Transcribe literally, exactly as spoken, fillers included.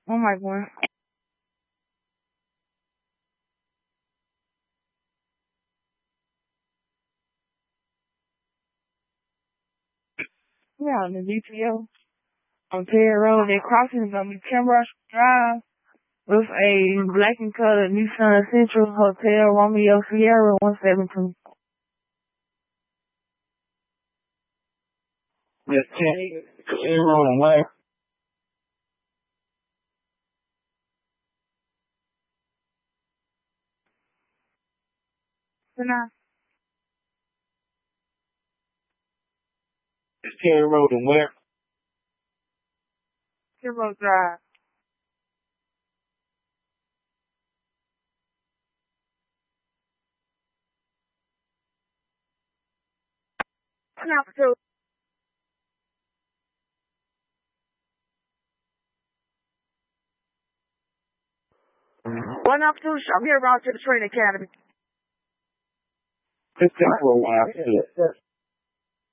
One mic one. Yeah, on the G T O. On Terry Road, that crossing is gonna be Pembroke Drive with a black and colored Nissan Central Hotel Romeo Sierra one seventeen. Yes, Terry Road and where? Tonight. It's Terry Road and where? Pembroke Drive. One off two. One off two. I'm here around to the training academy. It's Terry Road.